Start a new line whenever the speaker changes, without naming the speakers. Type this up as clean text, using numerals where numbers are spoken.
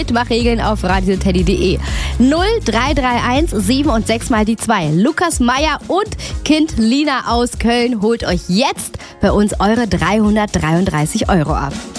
Mitmachregeln auf radioteddy.de. 0331 7 und 6 mal die 2. Lukas Meyer und Kind Lina aus Köln holt euch jetzt bei uns eure 333 € ab.